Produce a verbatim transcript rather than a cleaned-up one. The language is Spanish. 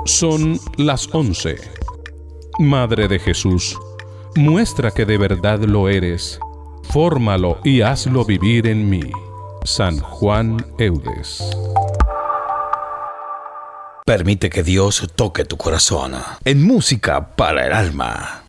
Son las once. Madre de Jesús, muestra que de verdad lo eres. Fórmalo y hazlo vivir en mí. San Juan Eudes. Permite que Dios toque tu corazón en Música para el Alma.